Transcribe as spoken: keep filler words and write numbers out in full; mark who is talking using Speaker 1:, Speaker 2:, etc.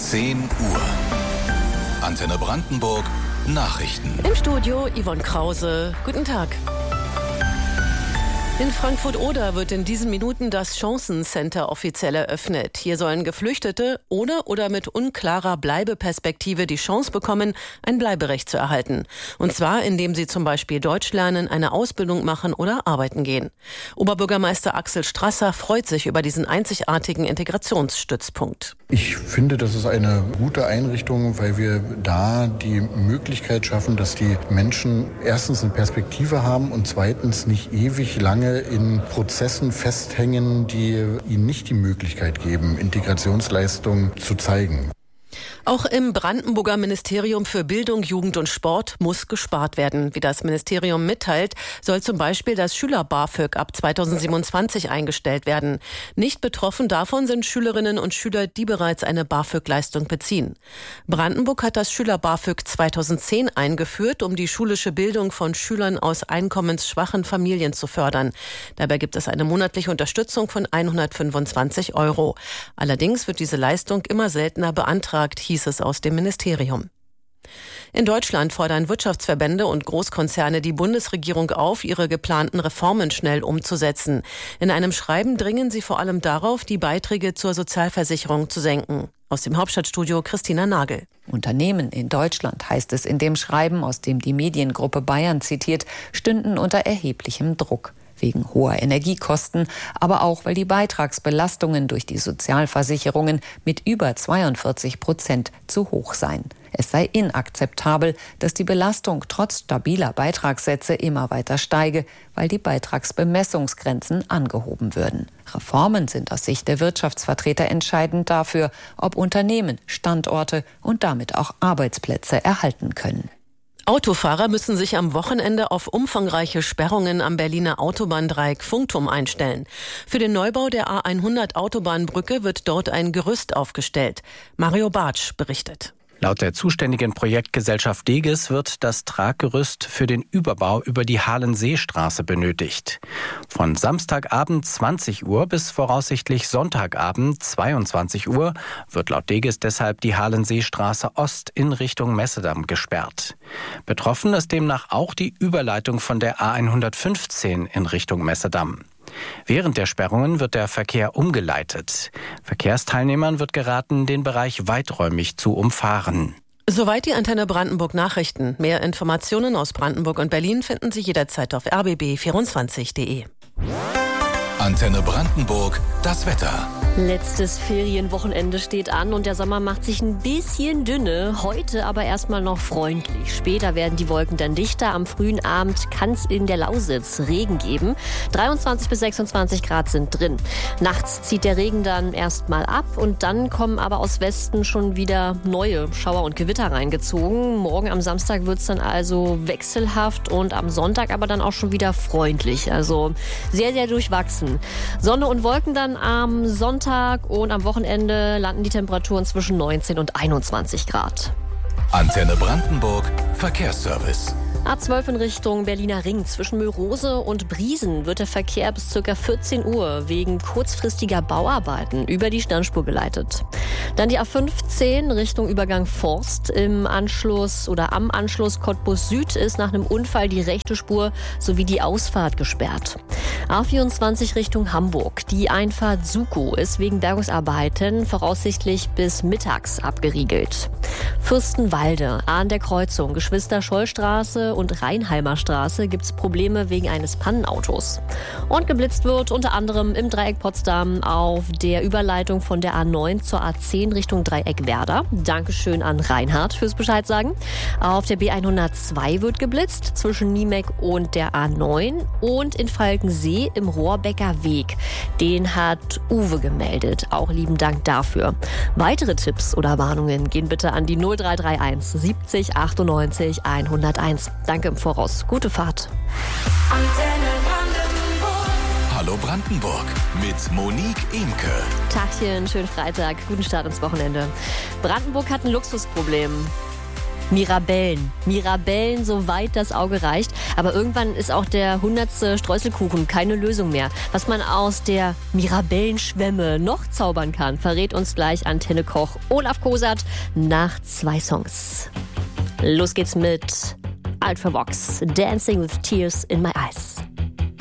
Speaker 1: zehn Uhr. Antenne Brandenburg Nachrichten.
Speaker 2: Im Studio Yvonne Krause. Guten Tag. In Frankfurt-Oder wird in diesen Minuten das Chancencenter offiziell eröffnet. Hier sollen Geflüchtete ohne oder mit unklarer Bleibeperspektive die Chance bekommen, ein Bleiberecht zu erhalten. Und zwar, indem sie zum Beispiel Deutsch lernen, eine Ausbildung machen oder arbeiten gehen. Oberbürgermeister Axel Strasser freut sich über diesen einzigartigen Integrationsstützpunkt.
Speaker 3: Ich finde, das ist eine gute Einrichtung, weil wir da die Möglichkeit schaffen, dass die Menschen erstens eine Perspektive haben und zweitens nicht ewig lange in Prozessen festhängen, die ihnen nicht die Möglichkeit geben, Integrationsleistungen zu zeigen.
Speaker 2: Auch im Brandenburger Ministerium für Bildung, Jugend und Sport muss gespart werden. Wie das Ministerium mitteilt, soll zum Beispiel das Schüler-BAföG ab zweitausendsiebenundzwanzig eingestellt werden. Nicht betroffen davon sind Schülerinnen und Schüler, die bereits eine BAföG-Leistung beziehen. Brandenburg hat das Schüler-BAföG zweitausendzehn eingeführt, um die schulische Bildung von Schülern aus einkommensschwachen Familien zu fördern. Dabei gibt es eine monatliche Unterstützung von hundertfünfundzwanzig Euro. Allerdings wird diese Leistung immer seltener beantragt, hieß es aus dem Ministerium. In Deutschland fordern Wirtschaftsverbände und Großkonzerne die Bundesregierung auf, ihre geplanten Reformen schnell umzusetzen. In einem Schreiben dringen sie vor allem darauf, die Beiträge zur Sozialversicherung zu senken. Aus dem Hauptstadtstudio Christina Nagel.
Speaker 4: Unternehmen in Deutschland, heißt es in dem Schreiben, aus dem die Mediengruppe Bayern zitiert, stünden unter erheblichem Druck. Wegen hoher Energiekosten, aber auch, weil die Beitragsbelastungen durch die Sozialversicherungen mit über zweiundvierzig Prozent zu hoch seien. Es sei inakzeptabel, dass die Belastung trotz stabiler Beitragssätze immer weiter steige, weil die Beitragsbemessungsgrenzen angehoben würden. Reformen sind aus Sicht der Wirtschaftsvertreter entscheidend dafür, ob Unternehmen, Standorte und damit auch Arbeitsplätze erhalten können.
Speaker 2: Autofahrer müssen sich am Wochenende auf umfangreiche Sperrungen am Berliner Autobahndreieck Funkturm einstellen. Für den Neubau der A hundert Autobahnbrücke wird dort ein Gerüst aufgestellt. Mario Bartsch berichtet.
Speaker 5: Laut der zuständigen Projektgesellschaft Deges wird das Traggerüst für den Überbau über die Halenseestraße benötigt. Von Samstagabend zwanzig Uhr bis voraussichtlich Sonntagabend zweiundzwanzig Uhr wird laut Deges deshalb die Halenseestraße Ost in Richtung Messedamm gesperrt. Betroffen ist demnach auch die Überleitung von der A hundertfünfzehn in Richtung Messedamm. Während der Sperrungen wird der Verkehr umgeleitet. Verkehrsteilnehmern wird geraten, den Bereich weiträumig zu umfahren.
Speaker 2: Soweit die Antenne Brandenburg Nachrichten. Mehr Informationen aus Brandenburg und Berlin finden Sie jederzeit auf r b b vierundzwanzig punkt de.
Speaker 1: Antenne Brandenburg, das Wetter.
Speaker 6: Letztes Ferienwochenende steht an und der Sommer macht sich ein bisschen dünne. Heute aber erstmal noch freundlich. Später werden die Wolken dann dichter. Am frühen Abend kann es in der Lausitz Regen geben. dreiundzwanzig bis sechsundzwanzig Grad sind drin. Nachts zieht der Regen dann erstmal ab und dann kommen aber aus Westen schon wieder neue Schauer und Gewitter reingezogen. Morgen am Samstag wird es dann also wechselhaft und am Sonntag aber dann auch schon wieder freundlich. Also sehr, sehr durchwachsen. Sonne und Wolken dann am Sonntag und am Wochenende landen die Temperaturen zwischen neunzehn und einundzwanzig Grad.
Speaker 1: Antenne Brandenburg Verkehrsservice.
Speaker 6: A zwölf in Richtung Berliner Ring. Zwischen Mölrose und Briesen wird der Verkehr bis ca. vierzehn Uhr wegen kurzfristiger Bauarbeiten über die Sternspur geleitet. Dann die A fünfzehn Richtung Übergang Forst. Im Anschluss oder am Anschluss Cottbus Süd ist nach einem Unfall die rechte Spur sowie die Ausfahrt gesperrt. A vierundzwanzig Richtung Hamburg. Die Einfahrt Sukow ist wegen Bergungsarbeiten voraussichtlich bis mittags abgeriegelt. Fürstenwalde an der Kreuzung Geschwister-Scholl-Straße und Rheinheimer Straße gibt es Probleme wegen eines Pannenautos. Und geblitzt wird unter anderem im Dreieck Potsdam auf der Überleitung von der A neun zur A zehn Richtung Dreieck Werder. Dankeschön an Reinhard fürs Bescheid sagen. Auf der B hundertzwei wird geblitzt zwischen Niemek und der A neun und in Falkensee im Rohrbecker Weg. Den hat Uwe gemeldet. Auch lieben Dank dafür. Weitere Tipps oder Warnungen gehen bitte an die null drei drei eins siebzig achtundneunzig hunderteins. Danke im Voraus. Gute Fahrt.
Speaker 1: Antenne Brandenburg. Hallo Brandenburg mit Monique Emke.
Speaker 6: Tagchen, schönen Freitag, guten Start ins Wochenende. Brandenburg hat ein Luxusproblem. Mirabellen. Mirabellen, soweit das Auge reicht. Aber irgendwann ist auch der hundertste Streuselkuchen keine Lösung mehr. Was man aus der Mirabellenschwemme noch zaubern kann, verrät uns gleich Antenne-Koch Olaf Kosat nach zwei Songs. Los geht's mit Ultravox, Dancing with Tears in My Eyes.